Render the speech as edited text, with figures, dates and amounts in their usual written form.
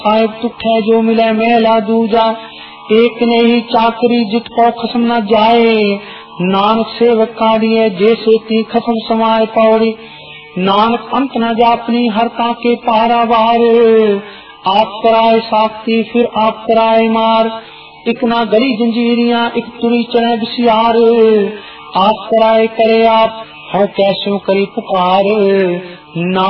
साहेब तुठे जो मिले मेला दूजा, एक ने ही चाकरी जितको खसम न जाए, नानक सेवक काढ़िए जैसे ती खसम समाये पौड़ी, नानक अंत न जापनी हरता के पारा बार, आप कराए साख्ती फिर आप कराए मार, एक ना गली जंजीरियां एक तुरी चढ़े बसियार, आप कराए करे आप हों कैसों करी पुकार।